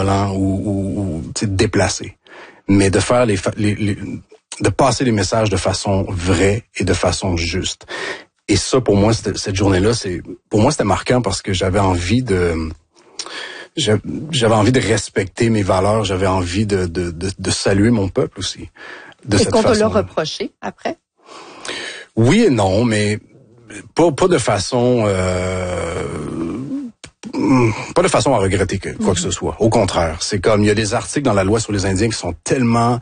ou déplacé, mais de faire de passer les messages de façon vraie et de façon juste. Et ça, pour moi, cette journée-là, pour moi, c'était marquant parce que j'avais envie de respecter mes valeurs, j'avais envie de saluer mon peuple aussi. Est-ce qu'on te l'a reproché après? Oui et non, mais pas de façon pas de façon à regretter quoi que ce soit. Au contraire, c'est comme il y a des articles dans la loi sur les Indiens qui sont tellement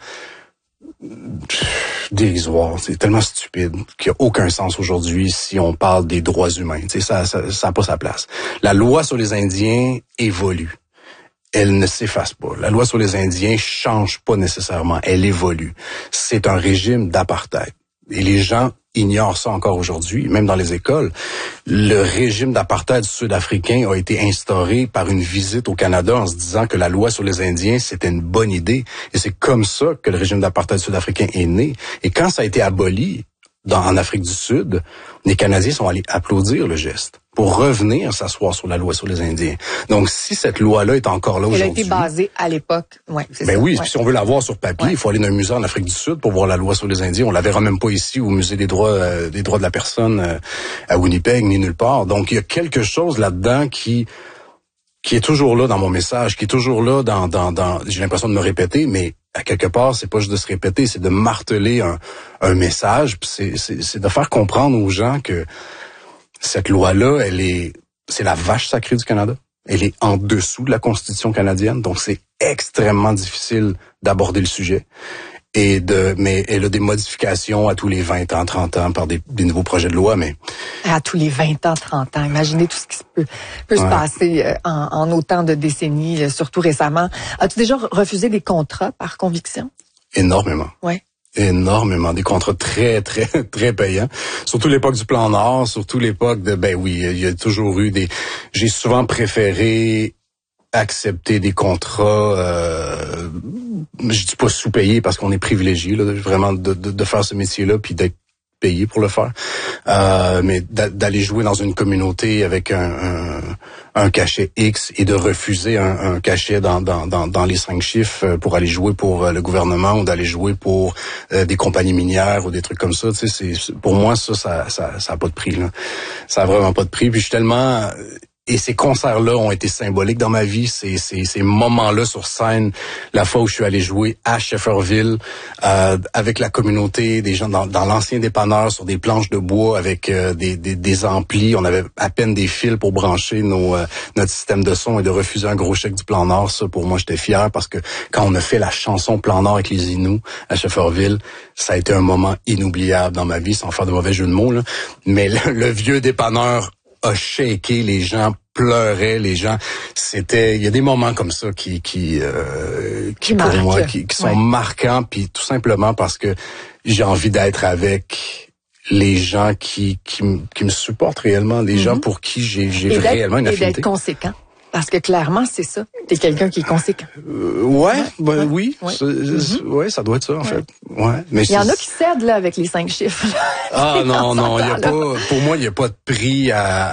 dérisoires, c'est tellement stupide qu'il n'y a aucun sens aujourd'hui si on parle des droits humains. Tu sais, ça a pas sa place. La loi sur les Indiens évolue. Elle ne s'efface pas. La loi sur les Indiens change pas nécessairement. Elle évolue. C'est un régime d'apartheid. Et les gens ignorent ça encore aujourd'hui, même dans les écoles. Le régime d'apartheid sud-africain a été instauré par une visite au Canada en se disant que la loi sur les Indiens, c'était une bonne idée. Et c'est comme ça que le régime d'apartheid sud-africain est né. Et quand ça a été aboli en Afrique du Sud, les Canadiens sont allés applaudir le geste pour revenir s'asseoir sur la loi sur les Indiens. Donc, si cette loi-là est encore là aujourd'hui... Elle a été basée à l'époque, ouais, c'est ça. Oui, si on veut la voir sur papier, il faut aller dans un musée en Afrique du Sud pour voir la loi sur les Indiens. On la verra même pas ici au musée des droits de la personne à Winnipeg, ni nulle part. Donc, il y a quelque chose là-dedans qui est toujours là dans mon message, qui est toujours là dans j'ai l'impression de me répéter, mais à quelque part, c'est pas juste de se répéter, c'est de marteler un message, puis c'est de faire comprendre aux gens que cette loi-là, c'est la vache sacrée du Canada. Elle est en dessous de la Constitution canadienne, donc c'est extrêmement difficile d'aborder le sujet. Mais elle a des modifications à tous les 20 ans, 30 ans par des nouveaux projets de loi, mais... À tous les 20 ans, 30 ans. Imaginez tout ce qui peut se passer en autant de décennies, surtout récemment. As-tu déjà refusé des contrats par conviction? Énormément. Oui. Énormément, des contrats très, très, très payants. Surtout l'époque du Plan Nord, surtout l'époque il y a toujours eu j'ai souvent préféré accepter des contrats, je dis pas sous-payés parce qu'on est privilégié, là, vraiment de faire ce métier-là puis d'être payé pour le faire. Mais d'aller jouer dans une communauté avec un cachet X et de refuser un cachet dans les 5 chiffres pour aller jouer pour le gouvernement ou d'aller jouer pour des compagnies minières ou des trucs comme ça, tu sais, pour moi ça a pas de prix là. Ça a vraiment pas de prix. Puis je suis tellement... Et ces concerts-là ont été symboliques dans ma vie. Ces moments-là sur scène, la fois où je suis allé jouer à Shefferville, avec la communauté, des gens dans l'ancien dépanneur sur des planches de bois avec des amplis. On avait à peine des fils pour brancher notre système de son et de refuser un gros chèque du Plan Nord. Ça, pour moi, j'étais fier parce que quand on a fait la chanson Plan Nord avec les Inuits à Shefferville, ça a été un moment inoubliable dans ma vie, sans faire de mauvais jeu de mots, là. Mais le vieux dépanneur a shaké, les gens pleuraient, les gens, il y a des moments comme ça qui pour moi, qui sont marquants, puis tout simplement parce que j'ai envie d'être avec les gens qui me supportent réellement, les gens pour qui j'ai réellement une affinité. Et d'être conséquent. Parce que clairement, c'est ça. T'es quelqu'un qui est conséquent. Oui. Ouais, ça doit être ça, en fait. Ouais. Mais il y en a qui cèdent, là, avec les 5 chiffres. Non, il y a pas, pour moi, il y a pas de prix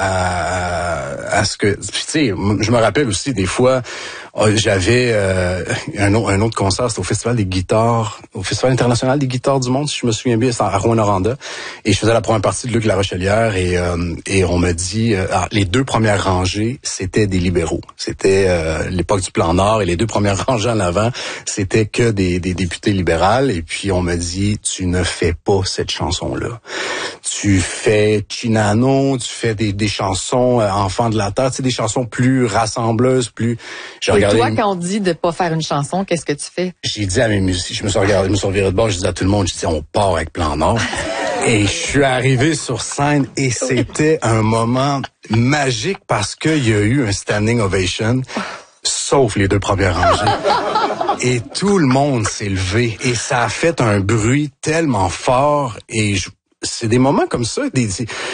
à ce que, tu sais, je me rappelle aussi des fois, j'avais un autre concert, c'était au Festival international des guitares du monde, si je me souviens bien, c'était à Rouyn-Noranda, et je faisais la première partie de Luc La Rochelière, et on me dit, les 2 premières rangées, c'était des libéraux. C'était l'époque du Plan Nord, et les 2 premières rangées en avant, c'était que des députés libérales, et puis on me dit, tu ne fais pas cette chanson-là. Tu fais Chinano, tu fais des chansons Enfants de la Terre, tu sais, des chansons plus rassembleuses, plus... Toi, quand on dit de pas faire une chanson, qu'est-ce que tu fais? J'ai dit à mes musiciens, je me suis viré de bord, je dis à tout le monde, je dis on part avec Plan Nord. Et je suis arrivé sur scène et c'était un moment magique parce qu'il y a eu un standing ovation, sauf les 2 premières rangées. Et tout le monde s'est levé et ça a fait un bruit tellement fort et c'est des moments comme ça, tu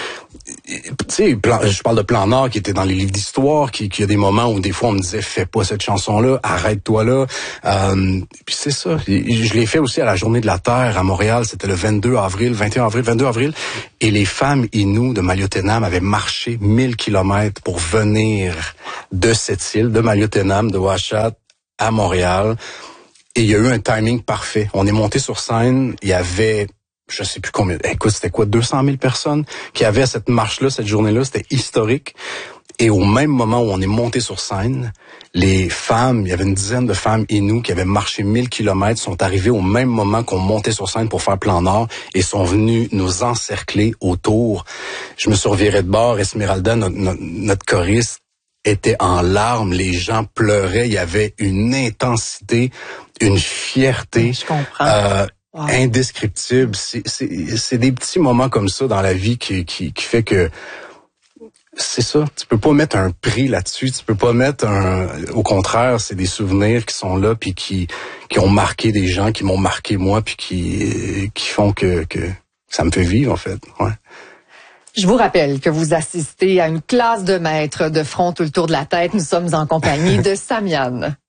sais, je parle de Plan Nord qui était dans les livres d'histoire, qui a des moments où des fois on me disait fais pas cette chanson-là, arrête-toi là. Puis c'est ça. Je l'ai fait aussi à la Journée de la Terre à Montréal, c'était le 22 avril, et les femmes Inuits de Maliotenam avaient marché 1000 kilomètres pour venir de cette île, de Maliotenam, de Ouachat, à Montréal. Et il y a eu un timing parfait. On est monté sur scène, il y avait, je sais plus combien, écoute, c'était quoi, 200 000 personnes qui avaient cette marche-là, cette journée-là, c'était historique. Et au même moment où on est monté sur scène, les femmes, il y avait une dizaine de femmes Innu qui avaient marché 1000 kilomètres, sont arrivées au même moment qu'on montait sur scène pour faire Plan Nord et sont venues nous encercler autour. Je me suis reviré de bord, Esmeralda, notre choriste, était en larmes, les gens pleuraient, il y avait une intensité, une fierté. Je comprends. Wow. Indescriptible. C'est des petits moments comme ça dans la vie qui fait que c'est ça. Tu peux pas mettre un prix là-dessus. Tu peux pas mettre au contraire, c'est des souvenirs qui sont là puis qui ont marqué des gens, qui m'ont marqué moi puis qui font que ça me fait vivre en fait. Ouais. Je vous rappelle que vous assistez à une classe de maîtres de front tout le tour de la tête. Nous sommes en compagnie de Samian.